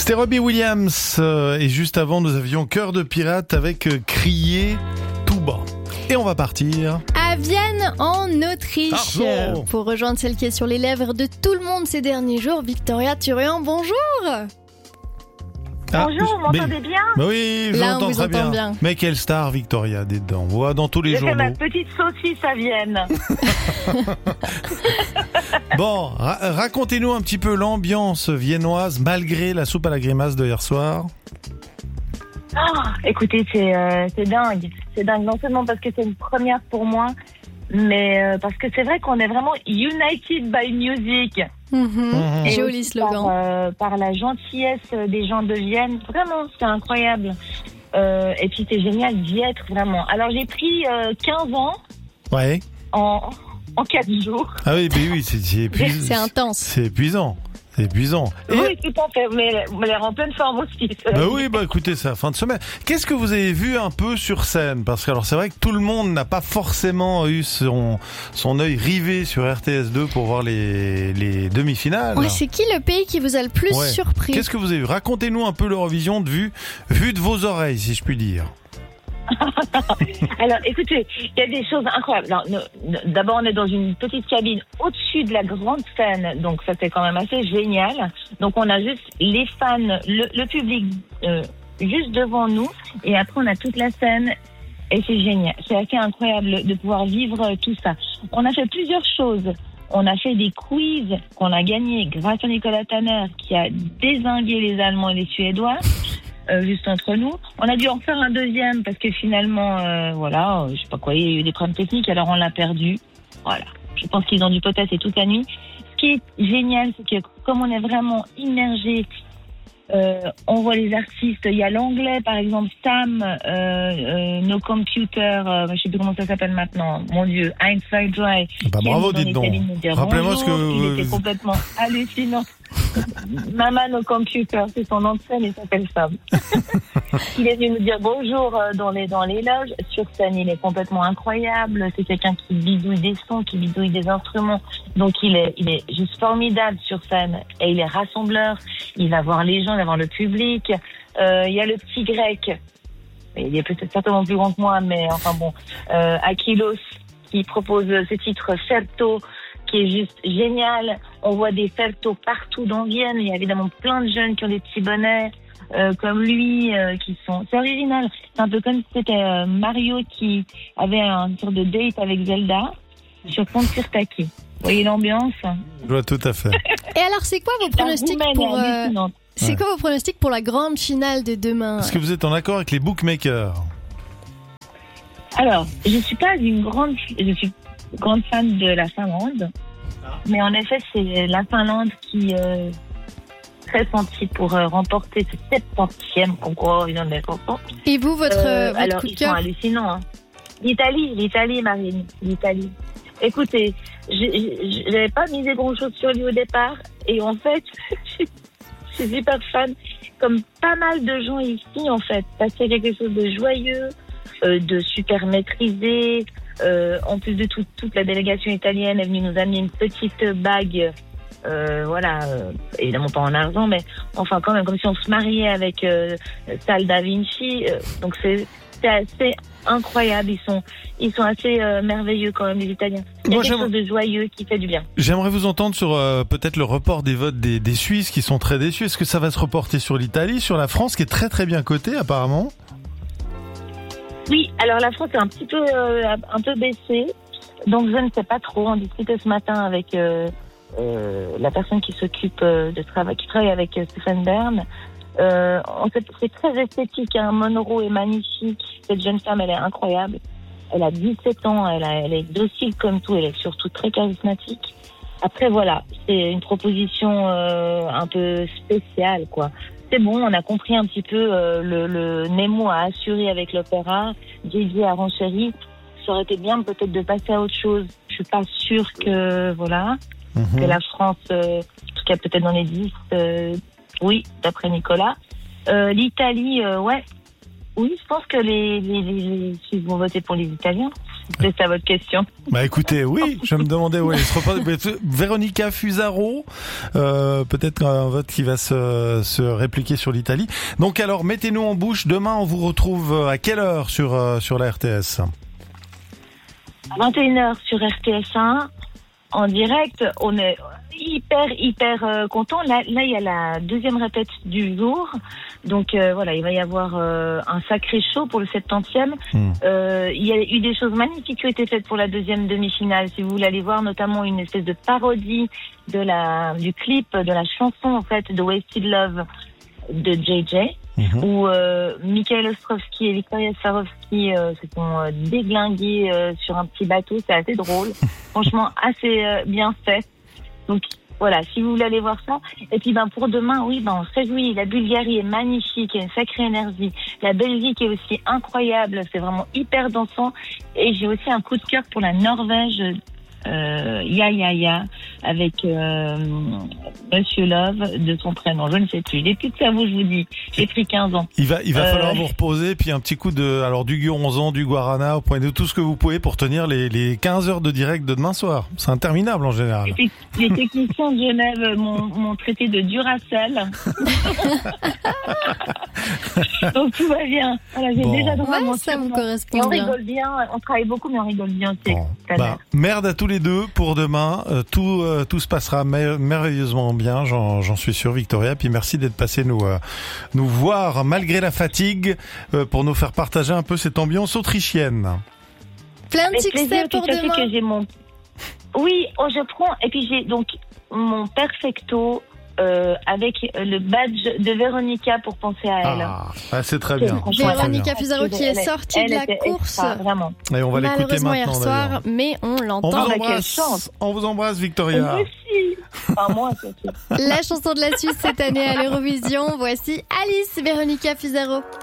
C'était Robbie Williams et juste avant nous avions Cœur de pirate avec Crier tout bas. Et on va partir à Vienne en Autriche pour rejoindre celle qui est sur les lèvres de tout le monde ces derniers jours, Victoria Turian, bonjour. Bonjour, vous m'entendez bien? Oui, je l'entends très bien. Mais quelle star, Victoria, dedans. On voit dans tous les journaux. J'ai fait ma petite saucisse à Vienne. Bon, racontez-nous un petit peu l'ambiance viennoise malgré la soupe à la grimace de hier soir. Écoutez, c'est dingue. C'est dingue, non seulement parce que c'est une première pour moi, mais parce que c'est vrai qu'on est vraiment united by music. Et joli slogan. Par la gentillesse des gens de Vienne, vraiment, c'est incroyable. Et puis c'est génial d'y être, vraiment. Alors j'ai pris 15 ans en 4 jours. Ah oui, mais oui, c'est épuisant. C'est intense. C'est épuisant. C'est épuisant. Oui, tout à fait, mais l'air en pleine forme aussi. Écoutez, c'est la fin de semaine. Qu'est-ce que vous avez vu un peu sur scène? Parce que alors c'est vrai que tout le monde n'a pas forcément eu son œil rivé sur RTS2 pour voir les demi-finales. Ouais, c'est qui le pays qui vous a le plus surpris? Qu'est-ce que vous avez vu? Racontez-nous un peu l'Eurovision vue de vos oreilles, si je puis dire. Alors, écoutez, il y a des choses incroyables. D'abord, on est dans une petite cabine au-dessus de la grande scène, donc ça c'est quand même assez génial. Donc, on a juste les fans, le public juste devant nous, et après on a toute la scène, et c'est génial. C'est assez incroyable de pouvoir vivre tout ça. On a fait plusieurs choses. On a fait des quiz qu'on a gagnés grâce à Nicolas Tanner, qui a dézingué les Allemands et les Suédois. Juste entre nous. On a dû en faire un deuxième parce que finalement, je sais pas quoi, il y a eu des problèmes techniques, alors on l'a perdu. Voilà. Je pense qu'ils ont dû potasser toute la nuit. Ce qui est génial, c'est que comme on est vraiment immergé, on voit les artistes. Il y a l'anglais, par exemple, Sam, No Computer, je sais plus comment ça s'appelle maintenant. Mon Dieu, I'm So Dry. Bravo, dites donc. Rappelez-moi ce que il était complètement hallucinant. Mama No Computer, c'est son nom de scène, il s'appelle Sam. Il est venu nous dire bonjour dans les loges. Sur scène, il est complètement incroyable. C'est quelqu'un qui bidouille des sons, qui bidouille des instruments. Donc il est juste formidable sur scène. Et il est rassembleur. Il va voir les gens, il va voir le public. Il y a le petit grec. Il est peut-être certainement plus grand que moi, mais enfin bon. Akilos, qui propose ce titre Certo, qui est juste génial. On voit des Ferto partout dans Vienne. Il y a évidemment plein de jeunes qui ont des petits bonnets comme lui, qui sont... C'est original. C'est un peu comme si c'était Mario qui avait une sorte de date avec Zelda sur Pont de Sirtaki. Vous voyez l'ambiance? Je vois tout à fait. Et alors, c'est quoi vos pronostics quoi vos pronostics pour la grande finale de demain? Est-ce que vous êtes en accord avec les bookmakers? Alors, je suis grande fan de la Finlande, mais en effet c'est la Finlande qui est très sentie pour remporter ce 70e concours des chansons. Et vous, votre alors, coup de ils cœur? sont hallucinants. Hein. L'Italie, Marine, l'Italie. Écoutez, j'avais pas misé grand-chose sur lui au départ, et en fait, je suis super fan, comme pas mal de gens ici, en fait, parce qu'il y a quelque chose de joyeux, de super maîtrisé. En plus de tout, toute la délégation italienne est venue nous amener une petite bague, évidemment pas en argent, mais enfin quand même comme si on se mariait avec Sal Da Vinci. Donc c'est assez incroyable. Ils sont assez merveilleux quand même, les Italiens. Il y a quelque chose de joyeux qui fait du bien. J'aimerais vous entendre sur peut-être le report des votes des Suisses qui sont très déçus. Est-ce que ça va se reporter sur l'Italie, sur la France qui est très très bien cotée apparemment? Oui, alors la France est un peu baissée, donc je ne sais pas trop. On discutait ce matin avec la personne qui qui travaille avec Stéphane Bern. C'est très esthétique, hein. Monroe est magnifique. Cette jeune femme, elle est incroyable. Elle a 17 ans, elle est docile comme tout, elle est surtout très charismatique. Après voilà, c'est une proposition un peu spéciale, quoi. C'est bon, on a compris un petit peu le Nemo a assuré avec l'opéra, J.J. a renchéri. Ça aurait été bien peut-être de passer à autre chose. Je suis pas sûre que que la France, en tout cas peut-être dans les 10, oui, d'après Nicolas. L'Italie, oui, je pense que les Suisses vont voter pour les Italiens. C'est à votre question. Bah écoutez, oui, je me demandais où elle se repose. Véronica Fusaro, peut-être un vote qui va se répliquer sur l'Italie. Donc alors, mettez-nous en bouche. Demain, on vous retrouve à quelle heure sur la RTS ? À 21h sur RTS1, en direct. On est hyper content. Là, il y a la deuxième répète du jour. Donc voilà, il va y avoir un sacré show pour le 70e. Il y a eu des choses magnifiques qui ont été faites pour la deuxième demi-finale. Si vous voulez aller voir, notamment une espèce de parodie du clip, de la chanson en fait de Wasted Love de JJ, où Mikhail Ostrovsky et Victoria Swarovski se sont déglingués sur un petit bateau. C'est assez drôle, franchement assez bien fait. Donc voilà, si vous voulez aller voir ça. Et puis pour demain, oui, on se réjouit. La Bulgarie est magnifique, il y a une sacrée énergie. La Belgique est aussi incroyable, c'est vraiment hyper dansant. Et j'ai aussi un coup de cœur pour la Norvège, Ya, avec Monsieur Love de son prénom, je ne sais plus. J'ai plus de cerveau, je vous dis. J'ai pris 15 ans. Il va falloir vous reposer, puis un petit coup du guronzan, du guarana, au point de tout ce que vous pouvez pour tenir les 15 heures de direct de demain soir. C'est interminable en général. Les techniciens de Genève m'ont traité de Duracell. Donc tout va bien. Voilà, j'ai déjà droit ça vous correspond on bien. rigole bien, on travaille beaucoup, mais on rigole bien aussi. Merde à tous les deux pour demain. Tout se passera merveilleusement bien, j'en suis sûr, Victoria. Puis merci d'être passé nous voir malgré la fatigue pour nous faire partager un peu cette ambiance autrichienne. Plein de succès pour demain. Que j'ai Oui, je prends. Et puis j'ai donc mon perfecto avec le badge de Véronica pour penser à elle. C'est très bien. Véronica Fusaro qui est sortie de la course. Vraiment. Et on va l'écouter maintenant hier soir, mais on l'entend. On vous embrasse, Victoria. Moi aussi. Enfin, moi, la chanson de la Suisse cette année à l'Eurovision. Voici Alice, Véronica Fusaro.